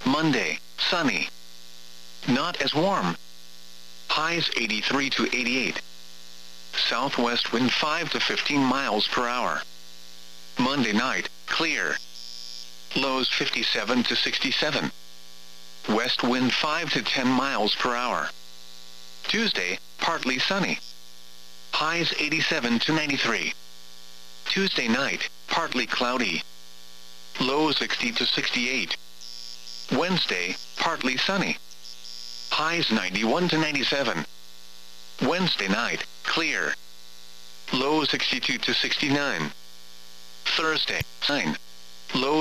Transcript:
Monday, sunny. Not as warm. Highs 83 to 88. Southwest wind 5 to 15 miles per hour. Monday night, clear. Lows 57 to 67. West wind 5 to 10 miles per hour. Tuesday, partly sunny. Highs 87 to 93. Tuesday night, partly cloudy. Lows 60 to 68. Wednesday, partly sunny. Highs 91 to 97. Wednesday night, clear. Lows 62 to 69. Thursday, 9. Lows